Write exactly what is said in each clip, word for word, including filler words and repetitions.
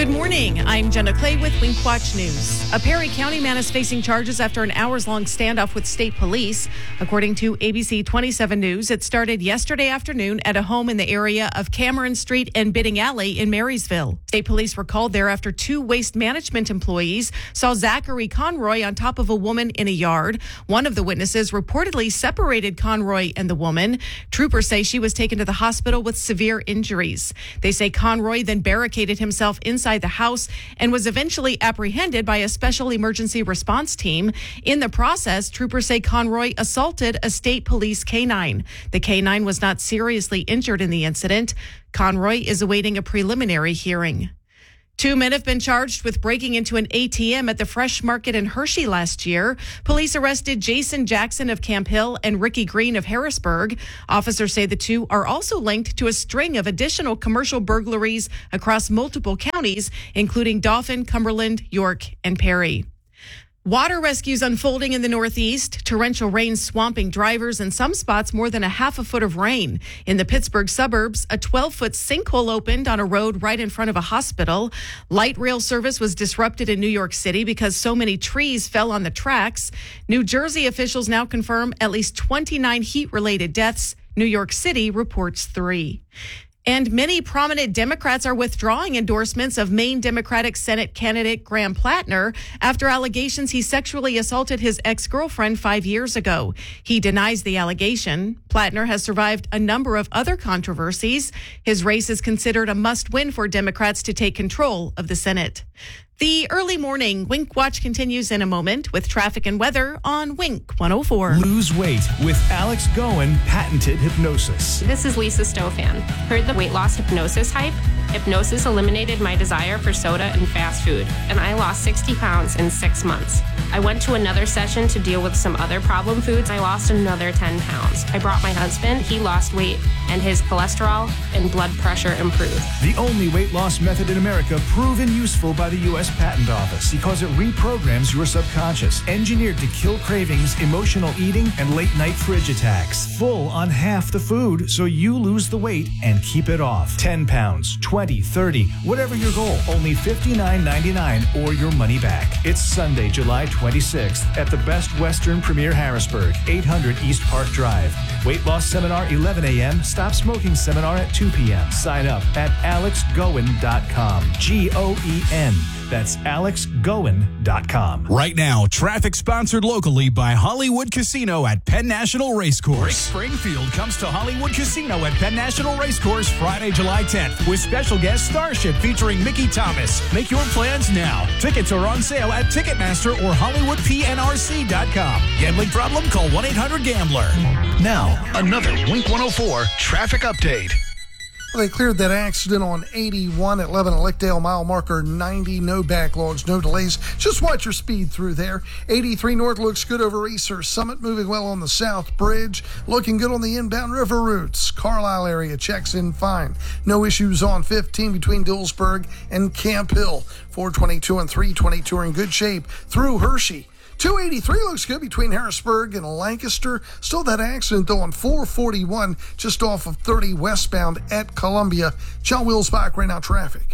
Good morning. I'm Jenna Clay with Wink Watch News. A Perry County man is facing charges after an hours-long standoff with state police. According to A B C twenty-seven News, it started yesterday afternoon at a home in the area of Cameron Street and Bidding Alley in Marysville. State police were called there after two waste management employees saw Zachary Conroy on top of a woman in a yard. One of the witnesses reportedly separated Conroy and the woman. Troopers say she was taken to the hospital with severe injuries. They say Conroy then barricaded himself inside the house and was eventually apprehended by a special emergency response team. In the process, troopers say Conroy assaulted a state police K nine. The K nine was not seriously injured in the incident. Conroy is awaiting a preliminary hearing. Two men have been charged with breaking into an A T M at the Fresh Market in Hershey last year. Police arrested Jason Jackson of Camp Hill and Ricky Green of Harrisburg. Officers say the two are also linked to a string of additional commercial burglaries across multiple counties, including Dauphin, Cumberland, York, and Perry. Water rescues unfolding in the Northeast. Torrential rain swamping drivers, in some spots more than a half a foot of rain. In the Pittsburgh suburbs, a twelve-foot sinkhole opened on a road right in front of a hospital. Light rail service was disrupted in New York City because so many trees fell on the tracks. New Jersey officials now confirm at least twenty-nine heat-related deaths. New York City reports three. And many prominent Democrats are withdrawing endorsements of Maine Democratic Senate candidate Graham Plattner after allegations he sexually assaulted his ex-girlfriend five years ago. He denies the allegation. Plattner has survived a number of other controversies. His race is considered a must-win for Democrats to take control of the Senate. The early morning Wink Watch continues in a moment with traffic and weather on Wink one oh four. Lose weight with Alex Goen patented hypnosis. This is Lisa Stofan. Heard the weight loss hypnosis hype? Hypnosis eliminated my desire for soda and fast food, and I lost sixty pounds in six months. I went to another session to deal with some other problem foods. I lost another ten pounds. I brought my husband. He lost weight, and his cholesterol and blood pressure improved. The only weight loss method in America proven useful by the U S Patent Office because it reprograms your subconscious, engineered to kill cravings, emotional eating, and late-night fridge attacks. Full on half the food, so you lose the weight and keep it off. ten pounds, twenty, thirty, whatever your goal, only fifty-nine ninety-nine or your money back. It's Sunday, July twenty-sixth at the Best Western Premier Harrisburg, eight hundred East Park Drive. Weight loss seminar eleven a.m., stop smoking seminar at two p.m. Sign up at alex goen dot com. G O E N. That's alex goen dot com. Right now, traffic sponsored locally by Hollywood Casino at Penn National Racecourse. Rick Springfield comes to Hollywood Casino at Penn National Racecourse Friday, July tenth with special guest Starship featuring Mickey Thomas. Make your plans now. Tickets are on sale at Ticketmaster or hollywood p n r c dot com. Gambling problem? Call one eight hundred gambler. Now, another Wink one oh four traffic update. Well, they cleared that accident on eighty-one at Lebanon-Lickdale, mile marker ninety. No backlogs, no delays. Just watch your speed through there. eighty-three north looks good over Easter Summit. Moving well on the South Bridge. Looking good on the inbound river routes. Carlisle area checks in fine. No issues on fifteen between Dillsburg and Camp Hill. four twenty-two and three twenty-two are in good shape through Hershey. two eighty-three looks good between Harrisburg and Lancaster. Still that accident, though, on four forty-one, just off of thirty westbound at Columbia. John Wills back right now, traffic.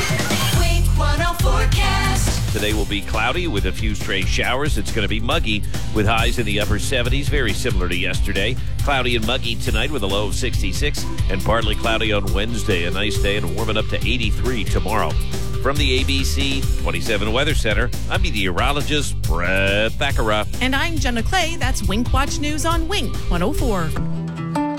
Wink one oh forecast. Today will be cloudy with a few stray showers. It's going to be muggy with highs in the upper seventies, very similar to yesterday. Cloudy and muggy tonight with a low of sixty-six, and partly cloudy on Wednesday. A nice day and warming up to eighty-three tomorrow. From the A B C twenty-seven Weather Center, I'm meteorologist Brett Thakara. And I'm Jenna Clay. That's Wink Watch News on Wink one oh four.